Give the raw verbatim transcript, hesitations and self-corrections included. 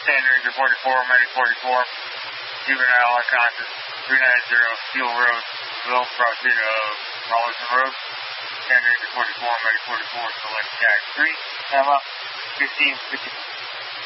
Sand Ranger forty-four, Medic forty-four, juvenile unconscious, three ninety, Steel Road, Will, proceed of Rollerson Road. Sand Ranger forty-four, Medic forty-four, select tag three, come up, fifteen fifty.